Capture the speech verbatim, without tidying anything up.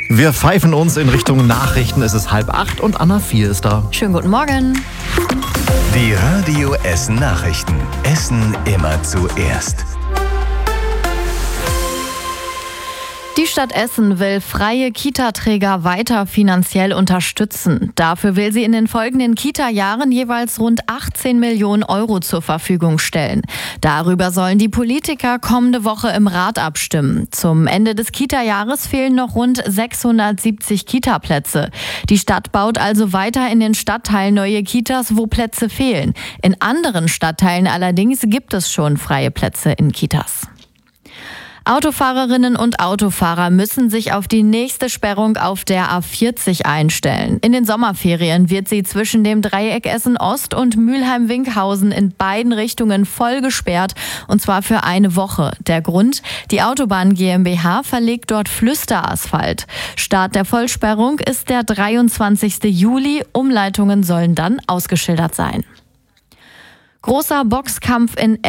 Wir pfeifen uns in Richtung Nachrichten. Es ist halb acht und Anna vier ist da. Schönen guten Morgen. Die Radio Essen Nachrichten. Essen immer zuerst. Die Stadt Essen will freie Kita-Träger weiter finanziell unterstützen. Dafür will sie in den folgenden Kita-Jahren jeweils rund achtzehn Millionen Euro zur Verfügung stellen. Darüber sollen die Politiker kommende Woche im Rat abstimmen. Zum Ende des Kita-Jahres fehlen noch rund sechshundertsiebzig Kita-Plätze. Die Stadt baut also weiter in den Stadtteilen neue Kitas, wo Plätze fehlen. In anderen Stadtteilen allerdings gibt es schon freie Plätze in Kitas. Autofahrerinnen und Autofahrer müssen sich auf die nächste Sperrung auf der A vierzig einstellen. In den Sommerferien wird sie zwischen dem Dreieck Essen Ost und Mülheim-Winkhausen in beiden Richtungen voll gesperrt, und zwar für eine Woche. Der Grund? Die Autobahn GmbH verlegt dort Flüsterasphalt. Start der Vollsperrung ist der dreiundzwanzigsten Juli. Umleitungen sollen dann ausgeschildert sein. Großer Boxkampf in